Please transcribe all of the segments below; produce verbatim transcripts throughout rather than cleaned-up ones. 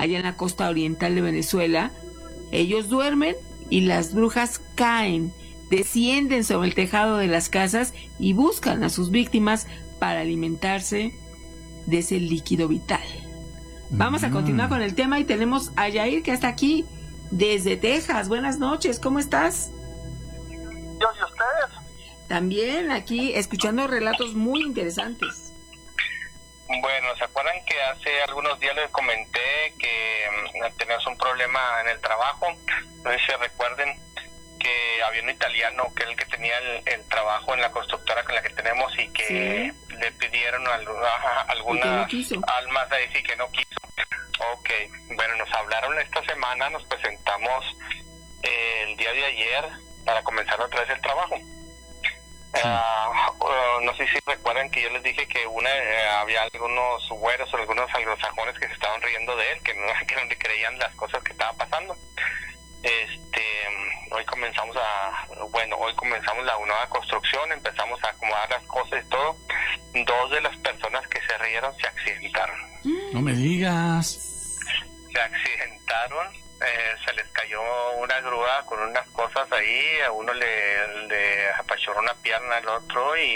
allá en la costa oriental de Venezuela. Ellos duermen y las brujas caen, descienden sobre el tejado de las casas y buscan a sus víctimas para alimentarse de ese líquido vital. Vamos a continuar con el tema y tenemos a Yair, que está aquí desde Texas. Buenas noches, ¿cómo estás? Yo y ustedes. También aquí escuchando relatos muy interesantes. Bueno, ¿se acuerdan que hace algunos días les comenté que um, tenías un problema en el trabajo? No sé si recuerden que había un italiano que era el que tenía el, el trabajo en la constructora con la que tenemos y que sí. le pidieron a, a, a algunas no almas ahí sí que no quiso. Ok, bueno, nos hablaron esta semana, nos presentamos eh, el día de ayer para comenzar otra vez el trabajo. Sí. Uh, uh, no sé si recuerdan que yo les dije que una uh, había algunos güeros o algunos anglosajones que se estaban riendo de él, que no, que no le creían las cosas que estaban pasando. Este, hoy comenzamos a, bueno, hoy comenzamos la nueva construcción, empezamos a acomodar las cosas y todo. Dos de las personas que se rieron se accidentaron. No me digas. Se accidentaron, eh, se les cayó una grúa con unas cosas ahí, a uno le, le apachurró una pierna al otro y,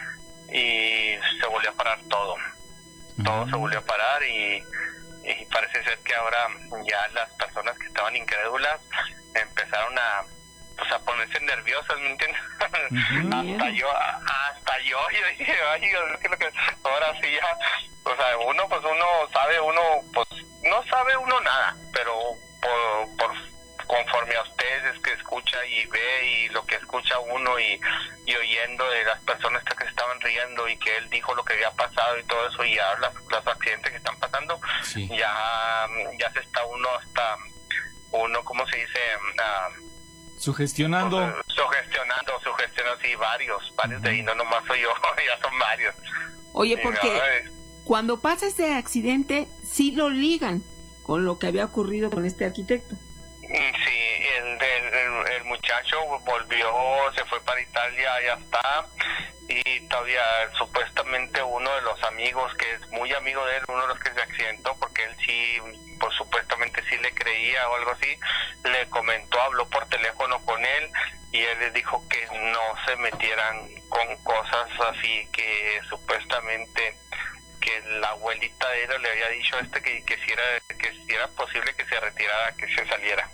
y se volvió a parar todo. Todo mm. se volvió a parar y y parece ser que ahora ya las personas que estaban incrédulas empezaron a pues a ponerse nerviosas, ¿me entiendes? Uh-huh. hasta yo hasta yo yo dije, ay, creo que ahora sí ya, o sea, uno pues uno sabe, uno pues no sabe uno nada, pero por, por conforme a ustedes que escucha y ve y lo que escucha uno y, y oyendo de las personas que se estaban riendo y que él dijo lo que había pasado y todo eso y ahora los, los accidentes que están pasando, sí. ya ya se está uno hasta uno, ¿cómo se dice? Uh, sugestionando. Pues, sugestionando, sugestionando, sí, varios, varios uh-huh. de ahí, no nomás soy yo, ya son varios. Oye, porque ahora, cuando pasa este accidente, sí lo ligan con lo que había ocurrido con este arquitecto. Sí, el, el, el muchacho volvió, se fue para Italia, ya está, y todavía supuestamente uno de los amigos, que es muy amigo de él, uno de los que se accidentó, porque él sí, pues supuestamente sí le creía o algo así, le comentó, habló por teléfono con él, y él les dijo que no se metieran con cosas así, que supuestamente que la abuelita de él le había dicho a este que, que si era que si era posible que se retirara, que se saliera.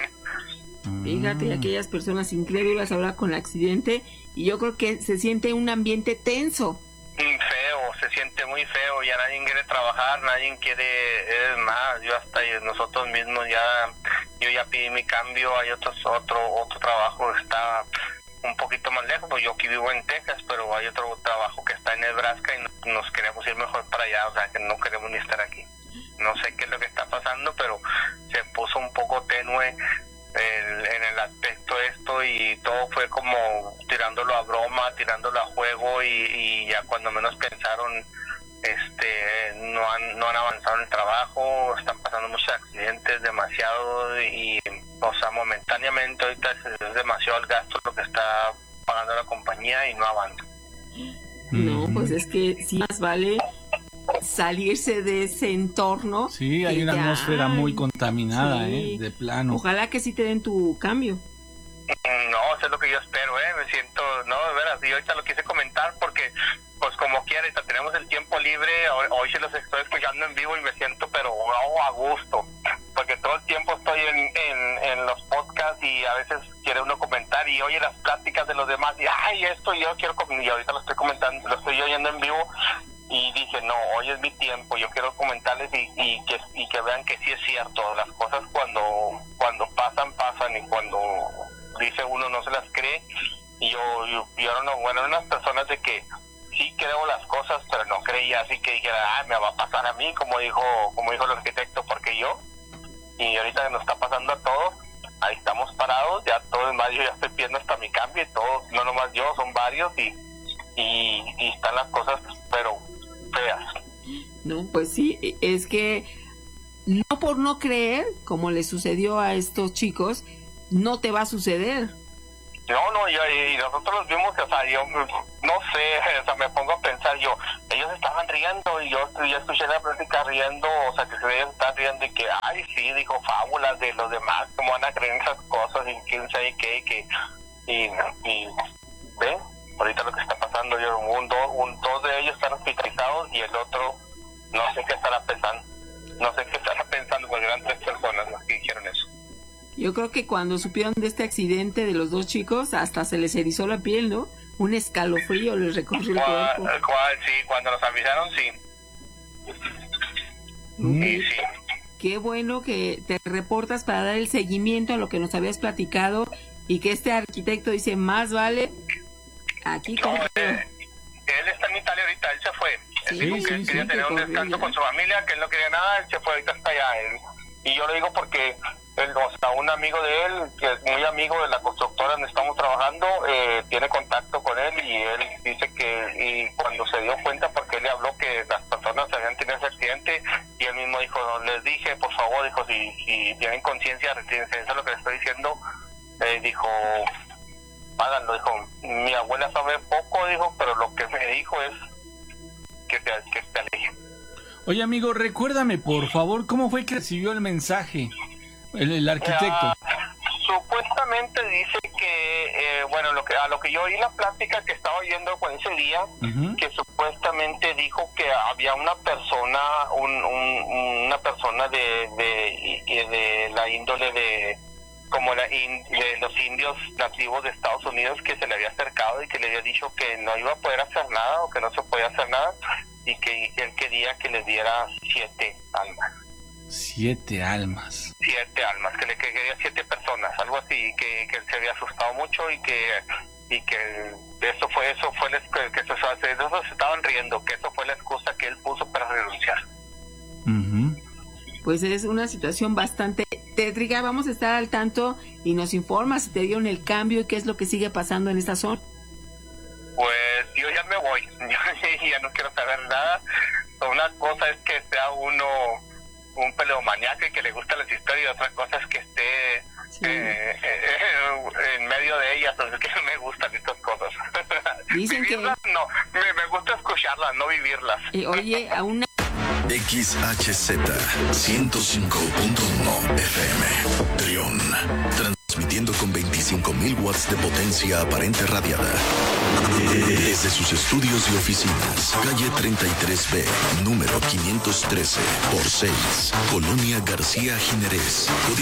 Fíjate, aquellas personas incrédulas ahora con el accidente, y yo creo que se siente un ambiente tenso. Feo, se siente muy feo, ya nadie quiere trabajar, nadie quiere, es más, yo hasta nosotros mismos ya, yo ya pedí mi cambio, hay otros, otro, otro trabajo que está un poquito más lejos, pues yo aquí vivo en Texas, pero hay otro trabajo que está en Nebraska y nos queremos ir mejor para allá, o sea que no queremos ni estar aquí. No sé qué es lo que está pasando, pero se puso un poco tenue el, en el aspecto esto y todo fue como tirándolo a broma, tirándolo a juego y, y ya cuando menos pensaron, este, no han, no han avanzado en el trabajo, están pasando muchos accidentes, demasiado y, o sea, momentáneamente ahorita es, es demasiado el gasto lo que está pagando la compañía y no avanza. No, pues es que sí más vale salirse de ese entorno. Sí, hay una ya, atmósfera muy contaminada, sí. eh, de plano. Ojalá que sí te den tu cambio. No, eso es lo que yo espero, eh, me siento, no, de veras, y ahorita lo quise comentar porque, pues como quiera, tenemos el tiempo libre, hoy, hoy se los estoy escuchando en vivo y me siento, pero oh, a gusto, porque todo el tiempo estoy en, en, en los podcasts y a veces quiere uno comentar y oye las pláticas de los demás y, ay, esto yo quiero, y ahorita lo estoy comentando, lo estoy oyendo en vivo y dije, no, hoy es mi tiempo, yo quiero comentarles y, y, que, y que vean que sí es cierto, las cosas cuando, cuando pasan, pasan y cuando dice uno no se las cree y yo, yo, yo no, bueno, unas personas de que sí creo las cosas, pero no creía así que dijera, ah, me va a pasar a mí, como dijo, como dijo el arquitecto, porque yo, y ahorita nos está pasando a todos, ahí estamos parados, ya todo el más, yo ya estoy pidiendo hasta mi cambio y todos, no nomás yo, son varios y, y, y están las cosas, pero feas. No, pues sí, es que no por no creer, como le sucedió a estos chicos, no te va a suceder. No, no, yo, y nosotros los vimos, o sea, yo, no no sé, o sea, me pongo a pensar yo, ellos estaban riendo y yo, yo escuché la plática riendo, o sea, que ellos estaban riendo y que, ay, sí, dijo fábulas de los demás, cómo van a creer en esas cosas y quién sabe qué, que, y, y, ¿ven? Ahorita lo que está pasando, yo, un, do, un, dos de ellos están hospitalizados y el otro, no sé qué estará pensando, no sé qué estará pensando, porque eran tres personas las que dijeron eso. Yo creo que cuando supieron de este accidente de los dos chicos, hasta se les erizó la piel, ¿no? Un escalofrío les recorrió el cuerpo. ¿Cuál? Sí, cuando nos avisaron, sí. Mm. Sí, sí. Qué bueno que te reportas para dar el seguimiento a lo que nos habías platicado y que este arquitecto dice, más vale aquí no, con... eh, él está en Italia ahorita, él se fue. Sí, él dijo sí, que él sí, quería sí, tener un descanso con su familia, que él no quería nada, él se fue, ahorita está allá. Él. Y yo lo digo porque él, o sea, un amigo de él, que es muy amigo de la constructora donde estamos trabajando, eh, tiene contacto con él y él dice que y cuando se dio cuenta, porque él le habló que las personas habían tenido ese accidente, y él mismo dijo, no, les dije, por favor, dijo, si, si tienen conciencia, retírense, eso es lo que le estoy diciendo, eh, dijo, háganlo, dijo, mi abuela sabe poco, dijo, pero lo que me dijo es que te, que te aleje. Oye, amigo, recuérdame, por favor, ¿cómo fue que recibió el mensaje el, el arquitecto? Uh, supuestamente dice que, eh, bueno, lo que a lo que yo oí la plática que estaba oyendo con ese día, uh-huh. que supuestamente dijo que había una persona, un, un, una persona de, de, de, de la índole de, como la in, de los indios nativos de Estados Unidos, que se le había acercado y que le había dicho que no iba a poder hacer nada o que no se podía hacer nada, y que él quería que les diera siete almas. Siete almas. Siete almas, que le que quería siete personas, algo así, que, que él se había asustado mucho y que y que eso fue eso fue la, que, que eso, de eso se estaban riendo, que eso fue la excusa que él puso para renunciar. Uh-huh. Pues es una situación bastante tétrica. Vamos a estar al tanto y nos informas si te dieron el cambio y qué es lo que sigue pasando en esta zona. Pues yo ya me voy, yo ya no quiero saber nada. Una cosa es que sea uno un peleomaniaco y que le gustan las historias, y otra cosa es que esté sí. eh, eh, en medio de ellas, entonces que no me gustan estas cosas. Dicen vivirlas, que... no, me, me gusta escucharlas, no vivirlas. Eh, oye, a una... X H Z ciento cinco punto uno F M Trión, transmitiendo con veinticinco mil watts de potencia aparente radiada desde sus estudios y oficinas, calle treinta y tres B, número quinientos trece por seis, Colonia García Jiménez, código